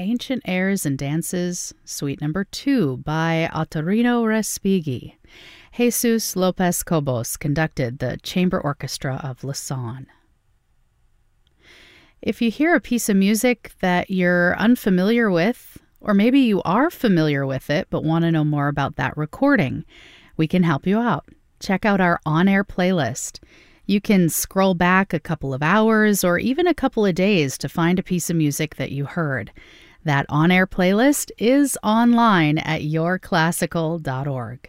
Ancient Airs and Dances, Suite Number 2 by Ottorino Respighi. Jesus Lopez Cobos conducted the Chamber Orchestra of Lausanne. If you hear a piece of music that you're unfamiliar with, or maybe you are familiar with it but want to know more about that recording, we can help you out. Check out our on-air playlist. You can scroll back a couple of hours or even a couple of days to find a piece of music that you heard. That on-air playlist is online at yourclassical.org.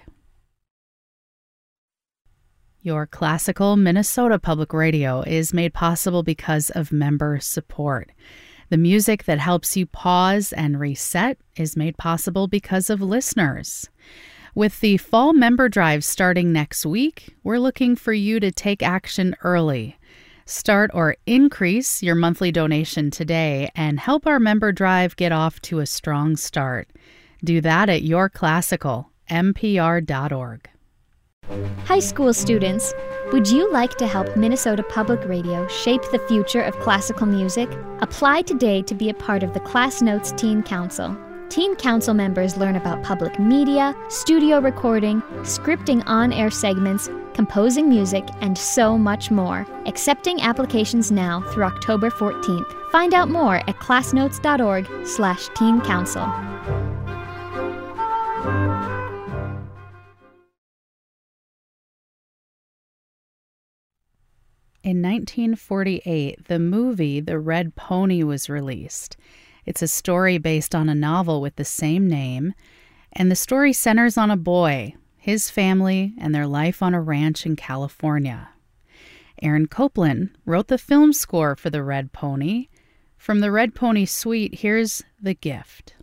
Your Classical Minnesota Public Radio is made possible because of member support. The music that helps you pause and reset is made possible because of listeners. With the Fall Member Drive starting next week, we're looking for you to take action early. Start or increase your monthly donation today and help our member drive get off to a strong start. Do that at yourclassicalmpr.org. High school students, would you like to help Minnesota Public Radio shape the future of classical music? Apply today to be a part of the Class Notes Teen Council. Teen Council members learn about public media, studio recording, scripting on-air segments, composing music, and so much more. Accepting applications now through October 14th. Find out more at classnotes.org/Teen Council. In 1948, the movie The Red Pony was released. It's a story based on a novel with the same name, and the story centers on a boy, his family, and their life on a ranch in California. Aaron Copland wrote the film score for The Red Pony. From the Red Pony Suite, here's The Gift.